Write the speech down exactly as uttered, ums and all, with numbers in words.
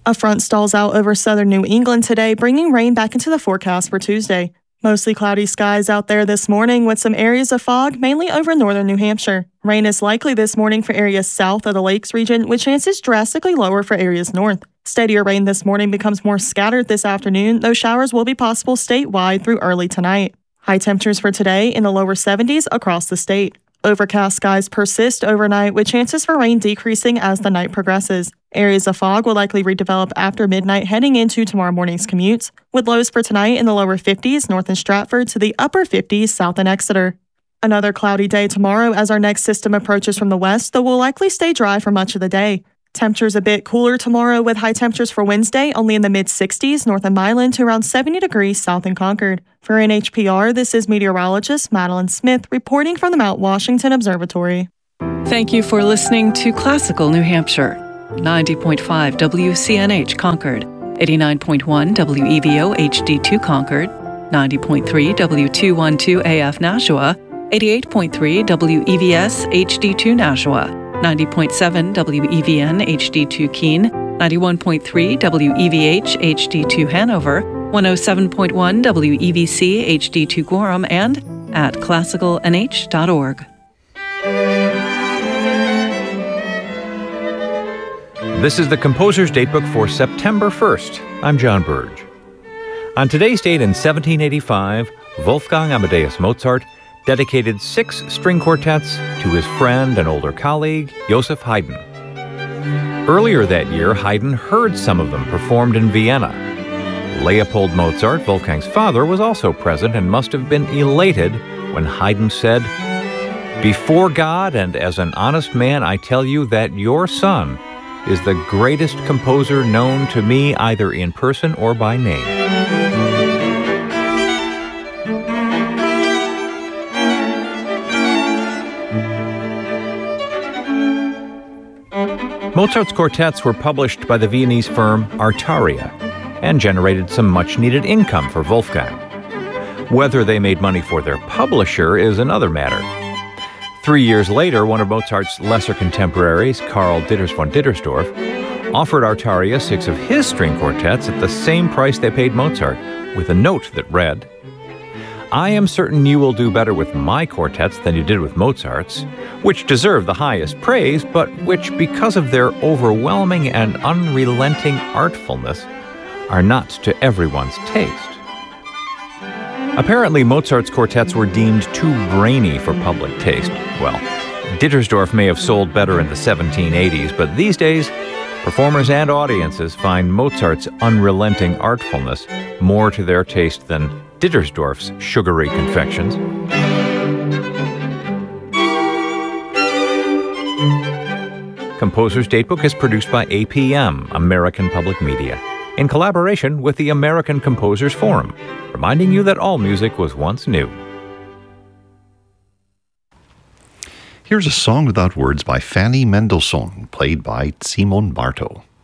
A front stalls out over southern New England today, bringing rain back into the forecast for Tuesday. Mostly cloudy skies out there this morning with some areas of fog, mainly over northern New Hampshire. Rain is likely this morning for areas south of the Lakes region, with chances drastically lower for areas north. Steadier rain this morning becomes more scattered this afternoon, though showers will be possible statewide through early tonight. High temperatures for today in the lower seventies across the state. Overcast skies persist overnight, with chances for rain decreasing as the night progresses. Areas of fog will likely redevelop after midnight heading into tomorrow morning's commutes, with lows for tonight in the lower fifties north in Stratford to the upper fifties south in Exeter. Another cloudy day tomorrow as our next system approaches from the west, though will likely stay dry for much of the day. Temperatures a bit cooler tomorrow, with high temperatures for Wednesday only in the mid-sixties north in Milan to around seventy degrees south in Concord. For N H P R, this is meteorologist Madeline Smith reporting from the Mount Washington Observatory. Thank you for listening to Classical New Hampshire. ninety point five W C N H Concord, eighty-nine point one W E V O H D two Concord, ninety point three W two twelve A F Nashua, eighty-eight point three W E V S H D two Nashua, ninety point seven W E V N H D two Keene, ninety-one point three W E V H H D two Hanover, one oh seven point one W E V C H D two Gorham, and at classical n h dot org. This is the Composer's Datebook for September first. I'm John Burge. On today's date in seventeen eighty-five, Wolfgang Amadeus Mozart dedicated six string quartets to his friend and older colleague, Joseph Haydn. Earlier that year, Haydn heard some of them performed in Vienna. Leopold Mozart, Wolfgang's father, was also present and must have been elated when Haydn said, "Before God and as an honest man, I tell you that your son is the greatest composer known to me either in person or by name." Mozart's quartets were published by the Viennese firm Artaria and generated some much-needed income for Wolfgang. Whether they made money for their publisher is another matter. Three years later, one of Mozart's lesser contemporaries, Karl Ditters von Dittersdorf, offered Artaria six of his string quartets at the same price they paid Mozart, with a note that read, "I am certain you will do better with my quartets than you did with Mozart's, which deserve the highest praise, but which, because of their overwhelming and unrelenting artfulness, are not to everyone's taste." Apparently, Mozart's quartets were deemed too brainy for public taste. Well, Dittersdorf may have sold better in the seventeen eighties, but these days, performers and audiences find Mozart's unrelenting artfulness more to their taste than Dittersdorf's sugary confections. Composer's Datebook is produced by A P M, American Public Media, in collaboration with the American Composers Forum, reminding you that all music was once new. Here's a song without words by Fanny Mendelssohn, played by Simon Bartow.